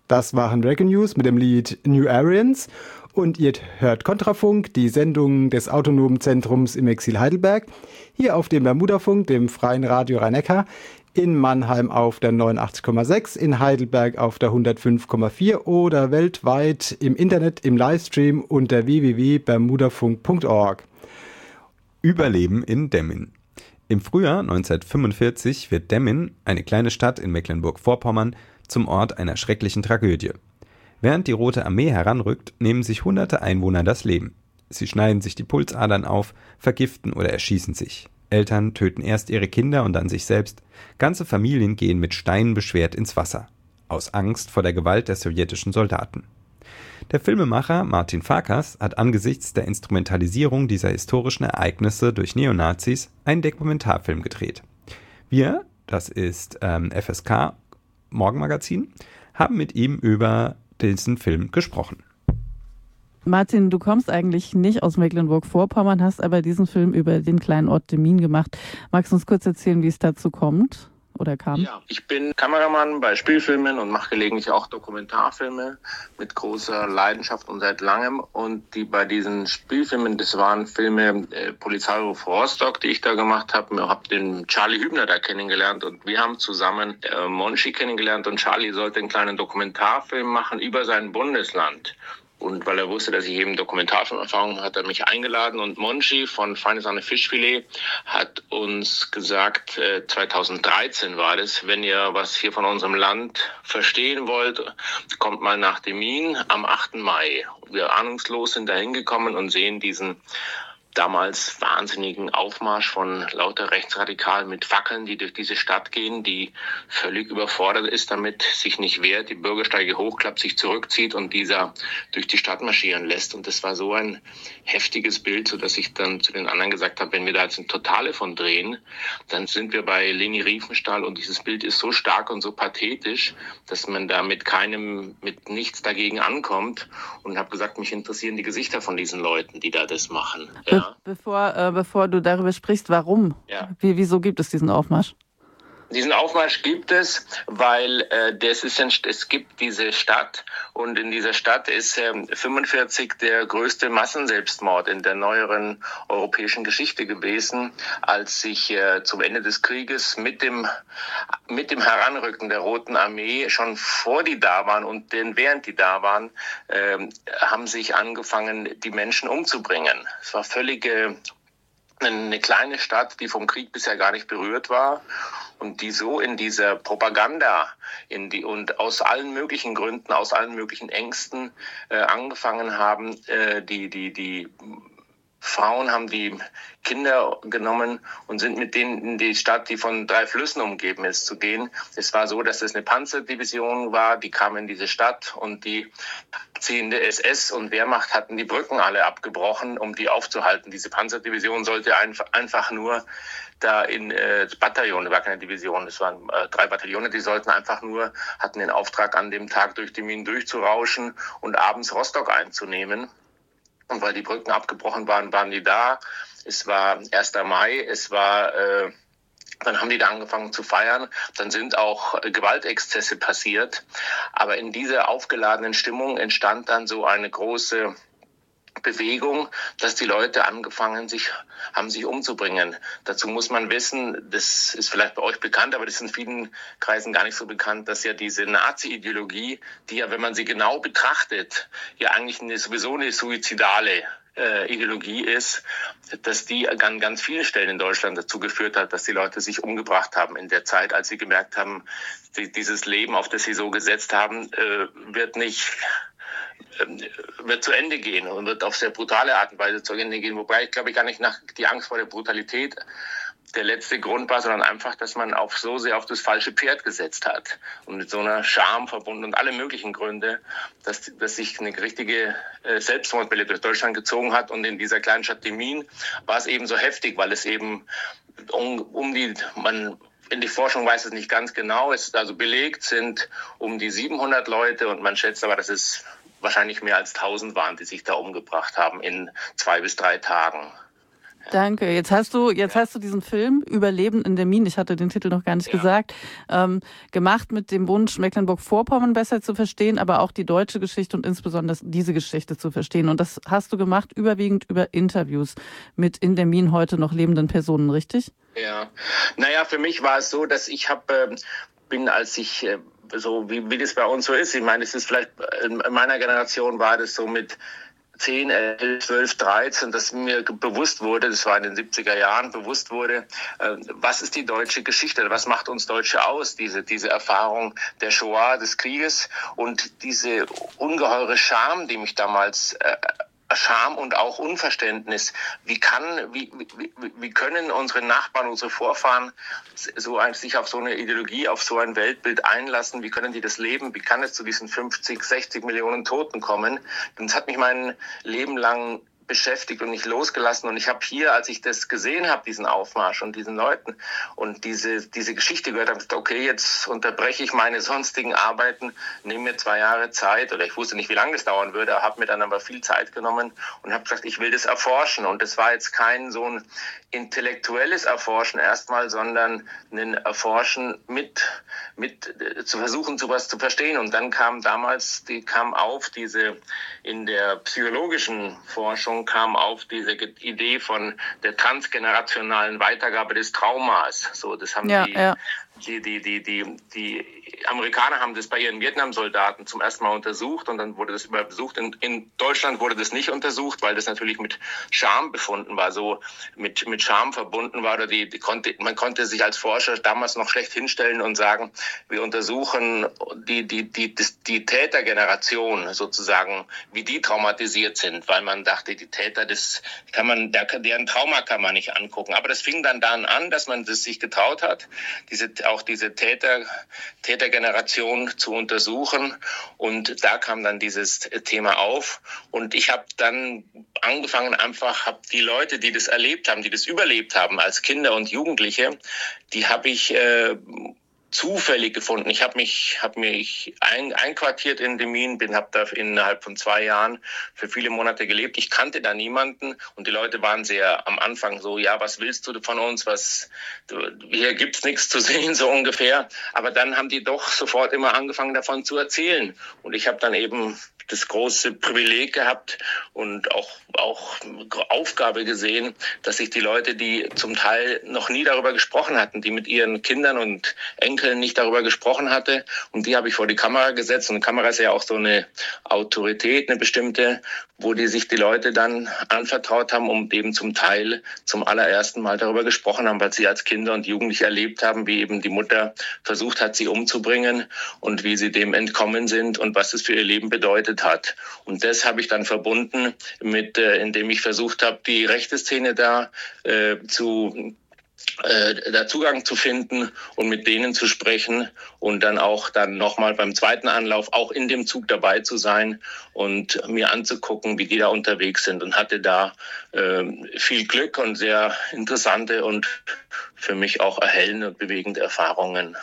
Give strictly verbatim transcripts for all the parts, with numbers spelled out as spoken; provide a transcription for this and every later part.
Das waren Reggae News mit dem Lied New Aryans. Und ihr hört Kontrafunk, die Sendung des Autonomen Zentrums im Exil Heidelberg, hier auf dem Bermudafunk, dem freien Radio Rhein-Neckar, in Mannheim auf der neunundachtzig Komma sechs, in Heidelberg auf der hundertfünf Komma vier oder weltweit im Internet im Livestream unter w w w punkt bermudafunk punkt org. Überleben in Demmin. Im Frühjahr neunzehnhundertfünfundvierzig wird Demmin, eine kleine Stadt in Mecklenburg-Vorpommern, zum Ort einer schrecklichen Tragödie. Während die Rote Armee heranrückt, nehmen sich hunderte Einwohner das Leben. Sie schneiden sich die Pulsadern auf, vergiften oder erschießen sich. Eltern töten erst ihre Kinder und dann sich selbst. Ganze Familien gehen mit Steinen beschwert ins Wasser. Aus Angst vor der Gewalt der sowjetischen Soldaten. Der Filmemacher Martin Farkas hat angesichts der Instrumentalisierung dieser historischen Ereignisse durch Neonazis einen Dokumentarfilm gedreht. Wir, das ist ähm, F S K Morgenmagazin, haben mit ihm über diesen Film gesprochen. Martin, du kommst eigentlich nicht aus Mecklenburg-Vorpommern, hast aber diesen Film über den kleinen Ort Demmin gemacht. Magst du uns kurz erzählen, wie es dazu kommt oder kam? Ja, ich bin Kameramann bei Spielfilmen und mache gelegentlich auch Dokumentarfilme mit großer Leidenschaft und seit langem. Und die bei diesen Spielfilmen, das waren Filme äh, Polizeiruf Rostock, die ich da gemacht habe. Ich habe den Charlie Hübner da kennengelernt und wir haben zusammen äh, Monchi kennengelernt und Charlie sollte einen kleinen Dokumentarfilm machen über sein Bundesland. Und weil er wusste, dass ich eben Dokumentarfilmerfahrung habe, hat er mich eingeladen. Und Monchi von Feine Sahne Fischfilet hat uns gesagt, äh, zweitausenddreizehn war das, wenn ihr was hier von unserem Land verstehen wollt, kommt mal nach Demmin am achten Mai. Wir ahnungslos sind da hingekommen und sehen diesen damals wahnsinnigen Aufmarsch von lauter Rechtsradikalen mit Fackeln, die durch diese Stadt gehen, die völlig überfordert ist damit, sich nicht wehrt, die Bürgersteige hochklappt, sich zurückzieht und dieser durch die Stadt marschieren lässt. Und das war so ein heftiges Bild, sodass ich dann zu den anderen gesagt habe, wenn wir da jetzt ein Totale von drehen, dann sind wir bei Leni Riefenstahl und dieses Bild ist so stark und so pathetisch, dass man da mit keinem, mit nichts dagegen ankommt und habe gesagt, mich interessieren die Gesichter von diesen Leuten, die da das machen. Ja. Bevor, äh, bevor du darüber sprichst, warum? Ja. Wie, wieso gibt es diesen Aufmarsch? Diesen Aufmarsch gibt es, weil äh, das ist ein, es gibt diese Stadt und in dieser Stadt ist äh, fünfundvierzig der größte Massenselbstmord in der neueren europäischen Geschichte gewesen, als sich äh, zum Ende des Krieges mit dem mit dem Heranrücken der Roten Armee schon vor die da waren und denn während die da waren, äh, haben sich angefangen, die Menschen umzubringen. Es war völlige eine kleine Stadt, die vom Krieg bisher gar nicht berührt war und die so in dieser Propaganda in die und aus allen möglichen Gründen, aus allen möglichen Ängsten äh, angefangen haben, äh, die die die Frauen haben die Kinder genommen und sind mit denen in die Stadt, die von drei Flüssen umgeben ist, zu gehen. Es war so, dass es eine Panzerdivision war, die kam in diese Stadt und die ziehende S S und Wehrmacht hatten die Brücken alle abgebrochen, um die aufzuhalten. Diese Panzerdivision sollte einfach, einfach nur da in äh, Bataillone, war keine Division, es waren äh, drei Bataillone, die sollten einfach nur, hatten den Auftrag an dem Tag durch die Minen durchzurauschen und abends Rostock einzunehmen. Und weil die Brücken abgebrochen waren, waren die da. Es war erster Mai, es war, äh, dann haben die da angefangen zu feiern. Dann sind auch äh, Gewaltexzesse passiert. Aber in dieser aufgeladenen Stimmung entstand dann so eine große Bewegung, dass die Leute angefangen sich haben sich umzubringen. Dazu muss man wissen, das ist vielleicht bei euch bekannt, aber das ist in vielen Kreisen gar nicht so bekannt, dass ja diese Nazi-Ideologie, die ja, wenn man sie genau betrachtet, ja eigentlich eine, sowieso eine suizidale äh, Ideologie ist, dass die an ganz vielen Stellen in Deutschland dazu geführt hat, dass die Leute sich umgebracht haben in der Zeit, als sie gemerkt haben, die, dieses Leben, auf das sie so gesetzt haben, äh, wird nicht wird zu Ende gehen und wird auf sehr brutale Art und Weise zu Ende gehen. Wobei ich glaube ich gar nicht nach die Angst vor der Brutalität der letzte Grund war, sondern einfach, dass man auf so sehr auf das falsche Pferd gesetzt hat und mit so einer Scham verbunden und alle möglichen Gründe, dass, dass sich eine richtige äh, Selbstmordwelle durch Deutschland gezogen hat. Und in dieser kleinen Stadt Demmin war es eben so heftig, weil es eben um, um die, man in die Forschung weiß es nicht ganz genau, es ist also belegt, sind um die siebenhundert Leute und man schätzt aber, dass es wahrscheinlich mehr als tausend waren, die sich da umgebracht haben in zwei bis drei Tagen. Danke. Jetzt hast du, jetzt hast du diesen Film Überleben in der Mine, ich hatte den Titel noch gar nicht ja. gesagt, ähm, gemacht mit dem Wunsch, Mecklenburg-Vorpommern besser zu verstehen, aber auch die deutsche Geschichte und insbesondere diese Geschichte zu verstehen. Und das hast du gemacht überwiegend über Interviews mit in der Mine heute noch lebenden Personen, richtig? Ja. Naja, für mich war es so, dass ich habe, äh, bin, als ich äh, so wie, wie das bei uns so ist, ich meine, es ist vielleicht in meiner Generation war das so mit zehn, elf, zwölf, dreizehn, dass mir bewusst wurde, das war in den siebziger Jahren, bewusst wurde, äh, was ist die deutsche Geschichte, was macht uns Deutsche aus, diese diese Erfahrung der Shoah, des Krieges und diese ungeheure Scham, die mich damals äh, Scham und auch Unverständnis. Wie kann, wie, wie, wie können unsere Nachbarn, unsere Vorfahren so ein, sich auf so eine Ideologie, auf so ein Weltbild einlassen? Wie können die das leben? Wie kann es zu diesen fünfzig, sechzig Millionen Toten kommen? Und es hat mich mein Leben lang beschäftigt und nicht losgelassen. Und ich habe hier, als ich das gesehen habe, diesen Aufmarsch und diesen Leuten und diese diese Geschichte gehört habe, gesagt, okay, jetzt unterbreche ich meine sonstigen Arbeiten, nehme mir zwei Jahre Zeit, oder ich wusste nicht, wie lange das dauern würde, habe mir dann aber viel Zeit genommen und habe gesagt, ich will das erforschen. Und das war jetzt kein so ein intellektuelles Erforschen erstmal, sondern ein Erforschen mit mit äh, zu versuchen, sowas zu verstehen. Und dann kam damals, die kam auf diese in der psychologischen Forschung kam auf diese Idee von der transgenerationalen Weitergabe des Traumas. So, das haben ja, die, ja. die, die, die, die, die Amerikaner haben das bei ihren Vietnam-Soldaten zum ersten Mal untersucht und dann wurde das überbesucht. In, in Deutschland wurde das nicht untersucht, weil das natürlich mit Scham befunden war, so mit, mit Scham verbunden war. Oder die, die konnte, man konnte sich als Forscher damals noch schlecht hinstellen und sagen, wir untersuchen die, die, die, die, die Tätergeneration sozusagen, wie die traumatisiert sind, weil man dachte, die Täter, das kann man, deren Trauma kann man nicht angucken. Aber das fing dann dann an, dass man das sich getraut hat, diese, auch diese Täter, Tätergeneration zu untersuchen. Und da kam dann dieses Thema auf. Und ich habe dann angefangen, einfach hab die Leute, die das erlebt haben, die das überlebt haben als Kinder und Jugendliche, die habe ich äh, zufällig gefunden. Ich habe mich, hab mich ein, einquartiert in Demmin, bin, habe da innerhalb von zwei Jahren für viele Monate gelebt. Ich kannte da niemanden und die Leute waren sehr am Anfang so, ja, was willst du von uns? Was, du, hier gibt's nichts zu sehen, so ungefähr. Aber dann haben die doch sofort immer angefangen, davon zu erzählen. Und ich habe dann eben das große Privileg gehabt und auch, auch Aufgabe gesehen, dass sich die Leute, die zum Teil noch nie darüber gesprochen hatten, die mit ihren Kindern und Enkeln nicht darüber gesprochen hatte, und die habe ich vor die Kamera gesetzt. Und die Kamera ist ja auch so eine Autorität, eine bestimmte, wo die sich die Leute dann anvertraut haben, um eben zum Teil zum allerersten Mal darüber gesprochen haben, weil sie als Kinder und Jugendliche erlebt haben, wie eben die Mutter versucht hat, sie umzubringen und wie sie dem entkommen sind und was es für ihr Leben bedeutet hat. Und das habe ich dann verbunden mit, äh, indem ich versucht habe, die rechte Szene da äh, zu äh, da Zugang zu finden und mit denen zu sprechen und dann auch dann nochmal beim zweiten Anlauf auch in dem Zug dabei zu sein und mir anzugucken, wie die da unterwegs sind, und hatte da äh, viel Glück und sehr interessante und für mich auch erhellende und bewegende Erfahrungen.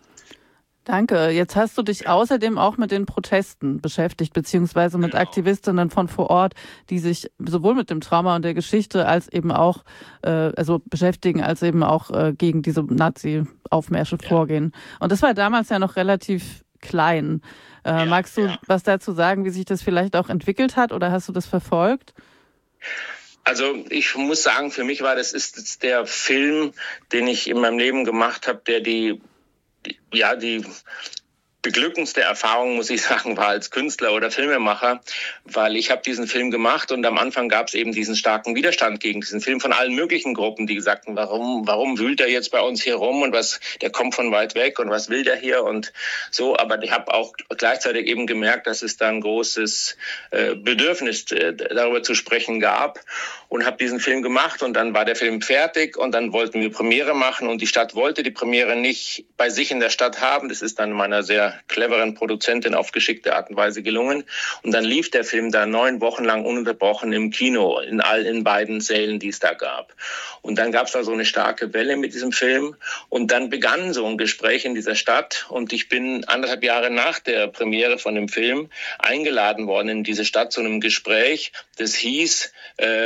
Danke. Jetzt hast du dich außerdem auch mit den Protesten beschäftigt, beziehungsweise mit genau. Aktivistinnen von vor Ort, die sich sowohl mit dem Trauma und der Geschichte als eben auch äh, also beschäftigen, als eben auch äh, gegen diese Nazi-Aufmärsche ja. vorgehen. Und das war damals ja noch relativ klein. Äh, ja, magst du ja. was dazu sagen, wie sich das vielleicht auch entwickelt hat, oder hast du das verfolgt? Also ich muss sagen, für mich war das ist der Film, den ich in meinem Leben gemacht habe, der die ja, die beglückendste Erfahrung, muss ich sagen, war als Künstler oder Filmemacher, weil ich habe diesen Film gemacht und am Anfang gab es eben diesen starken Widerstand gegen diesen Film von allen möglichen Gruppen, die sagten, warum warum wühlt er jetzt bei uns hier rum und was, der kommt von weit weg und was will der hier und so. Aber ich habe auch gleichzeitig eben gemerkt, dass es da ein großes äh, Bedürfnis äh, darüber zu sprechen gab, und habe diesen Film gemacht und dann war der Film fertig und dann wollten wir Premiere machen und die Stadt wollte die Premiere nicht bei sich in der Stadt haben. Das ist dann meiner sehr cleveren Produzentin auf geschickte Art und Weise gelungen. Und dann lief der Film da neun Wochen lang ununterbrochen im Kino, in all in beiden Sälen, die es da gab. Und dann gab es da so eine starke Welle mit diesem Film. Und dann begann so ein Gespräch in dieser Stadt. Und ich bin anderthalb Jahre nach der Premiere von dem Film eingeladen worden in diese Stadt zu einem Gespräch. Das hieß, ähm,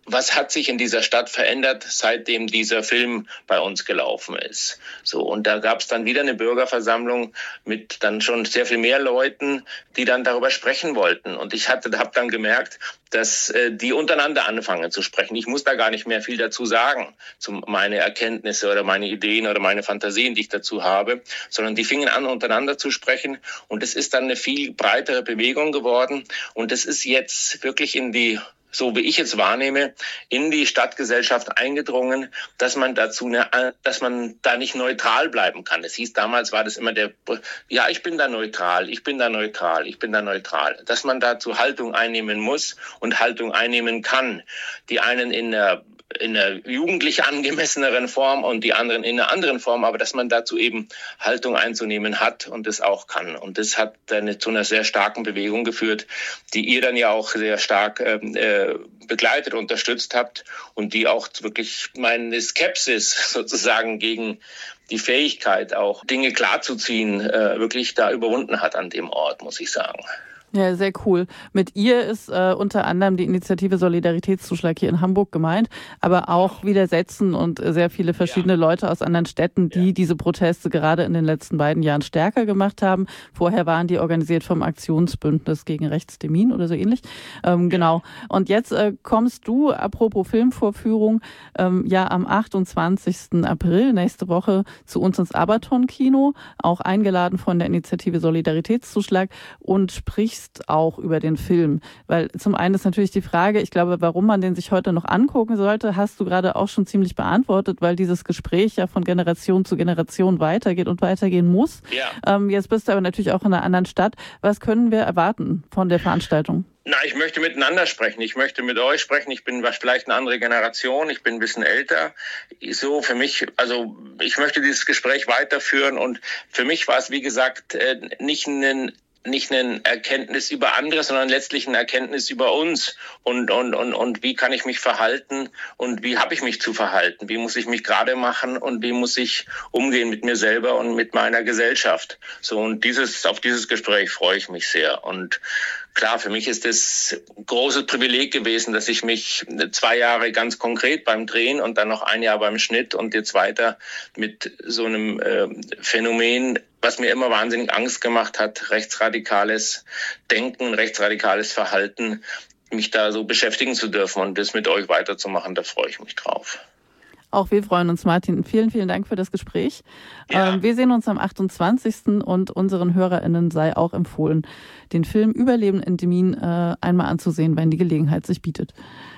was hat sich in dieser Stadt verändert, seitdem dieser Film bei uns gelaufen ist. So, und da gab es dann wieder eine Bürgerversammlung mit dann schon sehr viel mehr Leuten, die dann darüber sprechen wollten. Und ich hatte, habe dann gemerkt, dass äh, die untereinander anfangen zu sprechen. Ich muss da gar nicht mehr viel dazu sagen, zu meine Erkenntnisse oder meine Ideen oder meine Fantasien, die ich dazu habe, sondern die fingen an, untereinander zu sprechen. Und es ist dann eine viel breitere Bewegung geworden. Und es ist jetzt wirklich in die, so wie ich es wahrnehme, in die Stadtgesellschaft eingedrungen, dass man dazu, eine, dass man da nicht neutral bleiben kann. Es hieß damals, war das immer der, ja, ich bin da neutral, ich bin da neutral, ich bin da neutral. Dass man dazu Haltung einnehmen muss und Haltung einnehmen kann. Die einen in der in einer jugendlich angemesseneren Form und die anderen in einer anderen Form, aber dass man dazu eben Haltung einzunehmen hat und das auch kann. Und das hat dann zu einer sehr starken Bewegung geführt, die ihr dann ja auch sehr stark äh, begleitet, unterstützt habt und die auch wirklich meine Skepsis sozusagen gegen die Fähigkeit, auch Dinge klarzuziehen, äh, wirklich da überwunden hat an dem Ort, muss ich sagen. Ja, sehr cool. Mit ihr ist äh, unter anderem die Initiative Solidaritätszuschlag hier in Hamburg gemeint, aber auch Widersetzen und äh, sehr viele verschiedene ja. Leute aus anderen Städten, die ja. diese Proteste gerade in den letzten beiden Jahren stärker gemacht haben. Vorher waren die organisiert vom Aktionsbündnis gegen Rechtsdemin oder so ähnlich. Ähm, genau. Und jetzt äh, kommst du, apropos Filmvorführung, ähm, ja am achtundzwanzigsten April, nächste Woche, zu uns ins Abaton-Kino, auch eingeladen von der Initiative Solidaritätszuschlag und sprichst auch über den Film, weil zum einen ist natürlich die Frage, ich glaube, warum man den sich heute noch angucken sollte, hast du gerade auch schon ziemlich beantwortet, weil dieses Gespräch ja von Generation zu Generation weitergeht und weitergehen muss. Ja. Ähm, jetzt bist du aber natürlich auch in einer anderen Stadt. Was können wir erwarten von der Veranstaltung? Na, ich möchte miteinander sprechen. Ich möchte mit euch sprechen. Ich bin vielleicht eine andere Generation. Ich bin ein bisschen älter. So für mich, also ich möchte dieses Gespräch weiterführen und für mich war es, wie gesagt, nicht ein nicht eine Erkenntnis über andere, sondern letztlich eine Erkenntnis über uns und und und und wie kann ich mich verhalten und wie habe ich mich zu verhalten, wie muss ich mich gerade machen und wie muss ich umgehen mit mir selber und mit meiner Gesellschaft. So, und dieses auf dieses Gespräch freue ich mich sehr. Und klar, für mich ist es ein großes Privileg gewesen, dass ich mich zwei Jahre ganz konkret beim Drehen und dann noch ein Jahr beim Schnitt und jetzt weiter mit so einem äh, Phänomen, was mir immer wahnsinnig Angst gemacht hat, rechtsradikales Denken, rechtsradikales Verhalten, mich da so beschäftigen zu dürfen und das mit euch weiterzumachen, da freue ich mich drauf. Auch wir freuen uns, Martin. Vielen, vielen Dank für das Gespräch. Ja. Ähm, wir sehen uns am achtundzwanzigsten und unseren HörerInnen sei auch empfohlen, den Film Überleben in Demmin äh, einmal anzusehen, wenn die Gelegenheit sich bietet.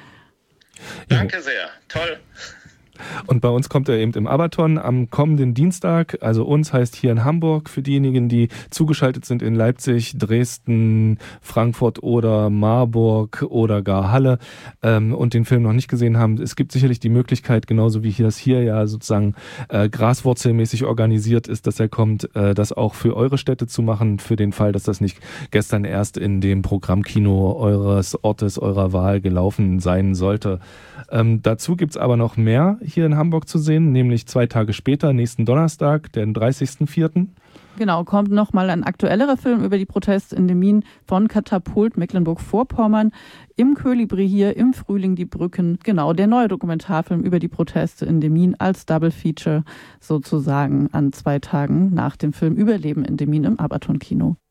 Danke sehr. Toll. Und bei uns kommt er eben im Abaton am kommenden Dienstag, also uns heißt hier in Hamburg, für diejenigen, die zugeschaltet sind in Leipzig, Dresden, Frankfurt oder Marburg oder gar Halle ähm, und den Film noch nicht gesehen haben. Es gibt sicherlich die Möglichkeit, genauso wie hier das hier ja sozusagen äh, graswurzelmäßig organisiert ist, dass er kommt, äh, das auch für eure Städte zu machen, für den Fall, dass das nicht gestern erst in dem Programmkino eures Ortes, eurer Wahl gelaufen sein sollte. Ähm, dazu gibt's aber noch mehr hier in Hamburg zu sehen, nämlich zwei Tage später, nächsten Donnerstag, den dreißigsten vierten Genau, kommt nochmal ein aktuellerer Film über die Proteste in Demmin von Katapult Mecklenburg-Vorpommern. Im Kolibri hier, im Frühling die Brücken. Genau, der neue Dokumentarfilm über die Proteste in Demmin als Double Feature sozusagen an zwei Tagen nach dem Film Überleben in Demmin im Abaton-Kino.